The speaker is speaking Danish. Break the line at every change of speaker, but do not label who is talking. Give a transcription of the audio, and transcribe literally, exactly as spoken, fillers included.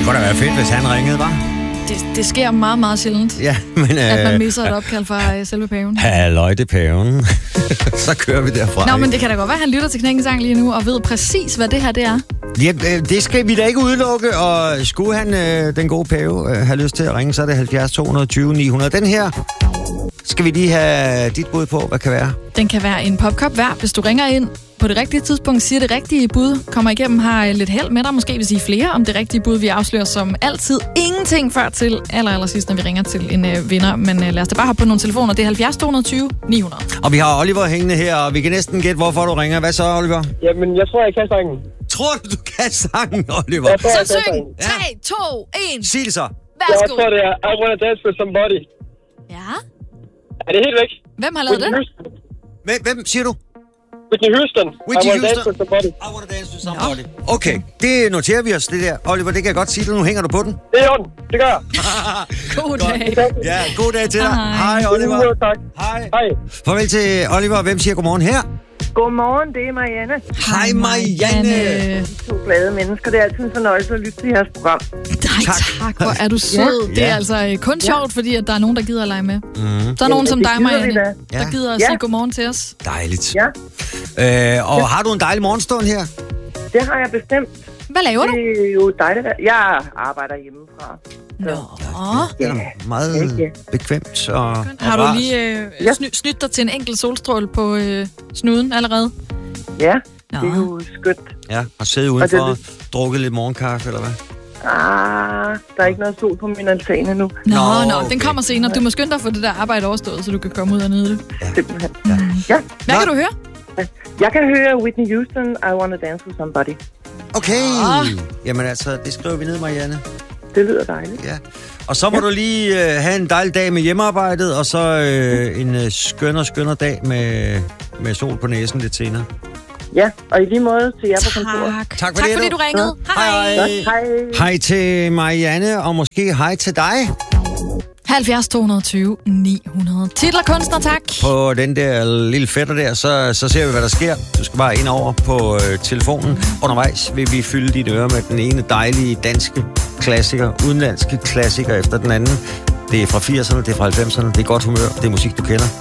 kunne da være fedt, hvis han ringede, var.
Det, det sker meget, meget sjældent,
Ja, men... Øh...
at man misser et opkald fra øh, selve paven.
Halløj, det paven. Så kører vi derfra.
Nå, men det kan da godt være, at han lytter til Knækkensang lige nu, og ved præcis, hvad det her det er.
Ja, det skal vi da ikke udelukke, og skulle han, øh, den gode pave, øh, have lyst til at ringe, så er det halvfjerds to tyve ni hundrede. Den her skal vi lige have dit bud på, hvad kan være?
Den kan være en popkop hver, hvis du ringer ind på det rigtige tidspunkt, siger det rigtige bud, kommer igennem, har lidt held med dig, måske vil sige flere om det rigtige bud. Vi afslører som altid ingenting før til aller, aller sidst, når vi ringer til en øh, vinder. Men øh, lad os da bare hoppe på nogle telefoner. Det er halvfjerds to tyve ni hundrede.
Og vi har Oliver hængende her, og vi kan næsten gætte, hvorfor du ringer. Hvad så, Oliver?
Jamen, jeg tror, jeg kan sangen.
Tror du, du kan sangen, Oliver?
Jeg tror, jeg
Så
kan
syng!
sangen.
tre, to, et.
Sig det så.
Jeg
Værsgo.
tror, det er I Wanna Dance With Somebody.
Ja.
Er det helt væk?
Hvem har lavet
Whitney
den?
Houston.
Hvem, hvem siger du?
Whitney Houston.
Whitney
I Wanna Dance
Houston.
With Somebody.
I wanna dance with somebody. Okay, det noterer vi os, det der. Oliver, det kan jeg godt sige dig. Nu hænger du på den.
Det er i orden. Det gør jeg.
God dag.
Ja, god dag til dig.
Hej.
Hej, Oliver.
Jo, tak.
Hej.
Hej.
Farvel til Oliver. Hvem siger godmorgen her?
Godmorgen, det er Marianne.
Hej, Marianne.
To glade mennesker. Det er altid en fornøjelse at lytte til jeres program.
Nej, tak. tak. Hvor er du sød.
Ja.
Det er altså øh, kun sjovt, fordi at der er nogen, der gider at lege med.
Mm.
Så er nogen som
det
dig,
gider vi
Marianne,
da.
der
Ja.
gider at
Ja.
sige godmorgen til os.
Dejligt.
Ja,
Øh, og har du en dejlig morgenstund her?
det har jeg bestemt.
Hvad laver du?
Det er jo dejligt. Jeg arbejder hjemmefra.
Nå.
Det er da meget
Ja.
bekvemt og, og
Har du
rart.
lige øh,
Ja.
sny- snydt dig til en enkelt solstråle på øh, snuden allerede?
Ja,
Nå.
det er jo skønt.
Ja, og sidde
Og
udenfor
det-
og drukket lidt morgenkaffe, eller hvad?
Ah, der er ikke noget sol på min altan endnu.
Nå,
Nå,
nå,
okay.
den kommer senere. Du må skynde dig at få det der arbejde overstået, så du kan komme ud og nyde det.
Simpelthen.
Ja.
Ja,
Hvad
Nå.
kan du høre?
jeg kan høre Whitney Houston, I Wanna Dance With Somebody.
Okay.
Nå.
Jamen altså, det skriver vi ned, Marianne.
Det lyder dejligt.
Ja. Og så må ja. du lige øh, have en dejlig dag med hjemmearbejdet, og så øh, en øh, skønner, skønner dag med, med sol på næsen lidt senere.
Ja, og i lige måde til jer på kontoret.
Tak.
Tak for
tak
det,
fordi
du.
du ringede.
Hej.
Hej.
Godt, hej.
Hej til Marianne, og måske hej til dig
halvfjerds to tyve ni hundrede. Titler, kunstner, tak.
på den der lille fætter der. Så, så ser vi, hvad der sker. Du skal bare ind over på øh, telefonen. Undervejs vil vi fylde dine ører med den ene dejlige danske klassiker, udenlandske klassiker efter den anden. Det er fra firserne, det er fra halvfemserne, det er godt humør, det er musik, du kender.